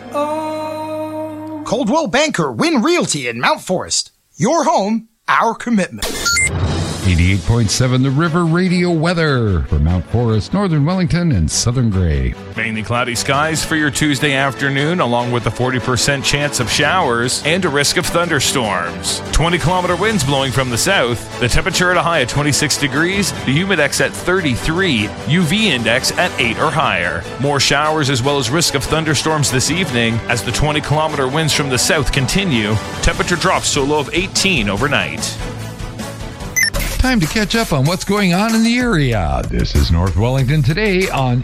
Coldwell Banker Win Realty in Mount Forest. Your home, our commitment. 88.7 The River Radio weather for Mount Forest, Northern Wellington, and Southern Gray. Mainly cloudy skies for your Tuesday afternoon, along with a 40% chance of showers and a risk of thunderstorms. 20-kilometer winds blowing from the south. The temperature at a high of 26 degrees, the humidex at 33, UV index at 8 or higher. More showers as well as risk of thunderstorms this evening as the 20-kilometer winds from the south continue. Temperature drops to a low of 18 overnight. Time to catch up on what's going on in the area. This is North Wellington today on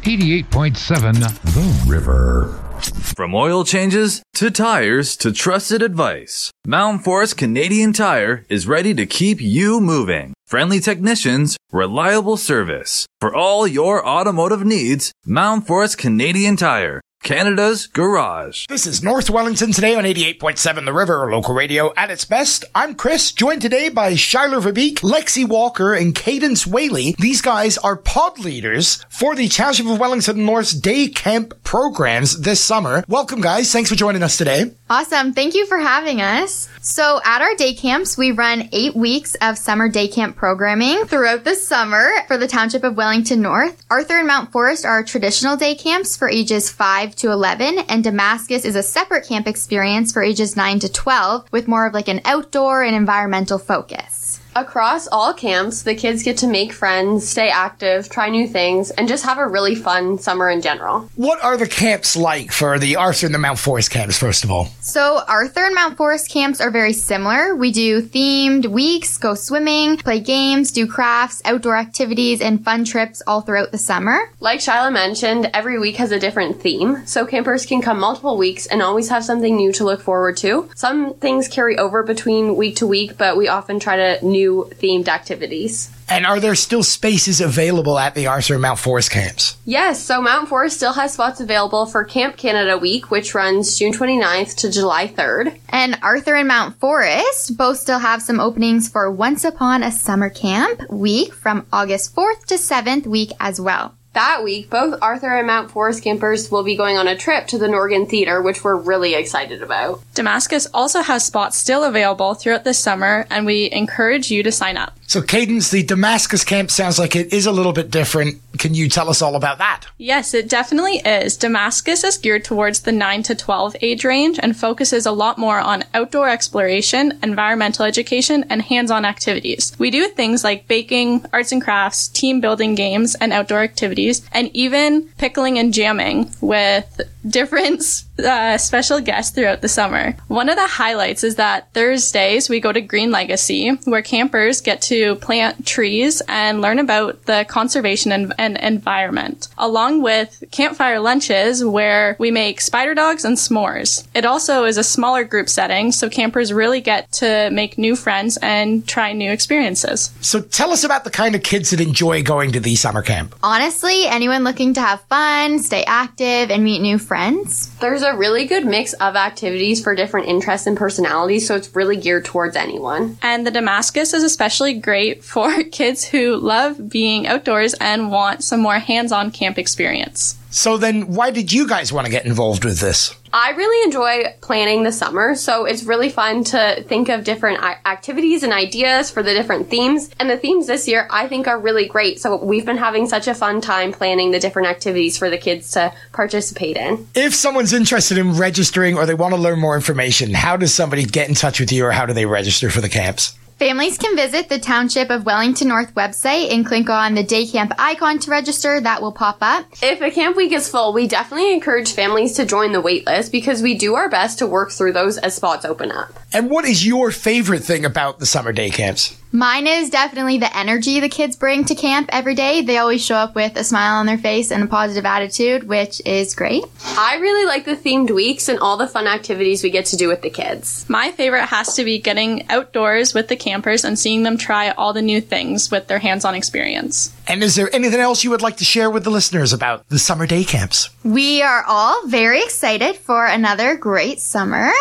88.7 The River. From oil changes to tires to trusted advice, Mount Forest Canadian Tire is ready to keep you moving. Friendly technicians, reliable service. For all your automotive needs, Mount Forest Canadian Tire, Canada's garage. This is North Wellington today on 88.7 The River, local radio at its best. I'm Chris, joined today by Schuyler Verbeek, Lexi Walker, and Cadence Whaley. These guys are pod leaders for the Township of Wellington North's day camp programs this summer. Welcome, guys. Thanks for joining us today. Awesome. Thank you for having us. So at our day camps, we run 8 weeks of summer day camp programming throughout the summer for the Township of Wellington North. Arthur and Mount Forest are traditional day camps for ages 5 to 11, and Damascus is a separate camp experience for ages 9 to 12 with more of like an outdoor and environmental focus. Across all camps, the kids get to make friends, stay active, try new things, and just have a really fun summer in general. What are the camps like for the Arthur and the Mount Forest camps, first of all? So Arthur and Mount Forest camps are very similar. We do themed weeks, go swimming, play games, do crafts, outdoor activities, and fun trips all throughout the summer. Like Shyla mentioned, every week has a different theme, so campers can come multiple weeks and always have something new to look forward to. Some things carry over between week to week, but we often try to new themed activities. And are there still spaces available at the Arthur and Mount Forest camps? Yes, so Mount Forest still has spots available for Camp Canada Week, which runs June 29th to July 3rd. And Arthur and Mount Forest both still have some openings for Once Upon a Summer Camp Week from August 4th to 7th week as well. That week, both Arthur and Mount Forest campers will be going on a trip to the Norgan Theatre, which we're really excited about. Damascus also has spots still available throughout the summer, and we encourage you to sign up. So, Cadence, the Damascus camp sounds like it is a little bit different. Can you tell us all about that? Yes, it definitely is. Damascus is geared towards the 9 to 12 age range and focuses a lot more on outdoor exploration, environmental education, and hands-on activities. We do things like baking, arts and crafts, team building games, and outdoor activities, and even pickling and jamming with different special guests throughout the summer. One of the highlights is that Thursdays we go to Green Legacy, where campers get to plant trees and learn about the conservation and environment, along with campfire lunches where we make spider dogs and s'mores. It also is a smaller group setting, so campers really get to make new friends and try new experiences. So tell us about the kind of kids that enjoy going to the summer camp. Honestly, anyone looking to have fun, stay active, and meet new friends. There's a really good mix of activities for different interests and personalities, so it's really geared towards anyone. And the Damascus is especially great for kids who love being outdoors and want some more hands-on camp experience. So then why did you guys want to get involved with this? I really enjoy planning the summer, so it's really fun to think of different activities and ideas for the different themes. And the themes this year I think are really great, so we've been having such a fun time planning the different activities for the kids to participate in. If someone's interested in registering or they want to learn more information, how does somebody get in touch with you or how do they register for the camps? Families can visit the Township of Wellington North website and click on the day camp icon to register. That will pop up. If a camp week is full, we definitely encourage families to join the wait list because we do our best to work through those as spots open up. And what is your favorite thing about the summer day camps? Mine is definitely the energy the kids bring to camp every day. They always show up with a smile on their face and a positive attitude, which is great. I really like the themed weeks and all the fun activities we get to do with the kids. My favorite has to be getting outdoors with the campers and seeing them try all the new things with their hands-on experience. And is there anything else you would like to share with the listeners about the summer day camps? We are all very excited for another great summer.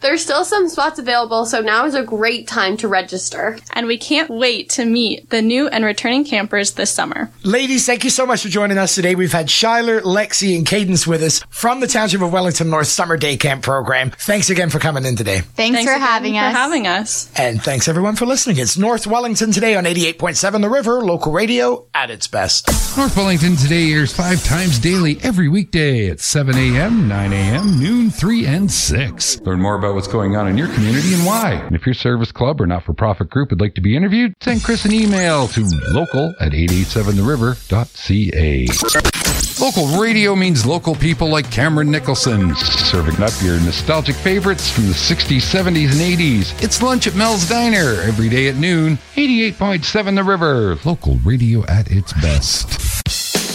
There's still some spots available, so now is a great time to register. And we can't wait to meet the new and returning campers this summer. Ladies, thank you so much for joining us today. We've had Shyler, Lexi, and Cadence with us from the Township of Wellington North Summer Day Camp program. Thanks again for coming in today. Thanks for having us. And thanks everyone for listening. It's North Wellington Today on 88.7 The River, local radio at its best. North Wellington Today airs 5 times daily every weekday at 7 a.m., 9 a.m., noon, 3, and 6. Learn more about what's going on in your community and why. And if your service club or not-for-profit group would like to be interviewed, send Chris an email to local@887theriver.ca. Local radio means local people like Cameron Nicholson, serving up your nostalgic favorites from the 60s, 70s, and 80s. It's lunch at Mel's Diner every day at noon. 88.7 The River, local radio at its best.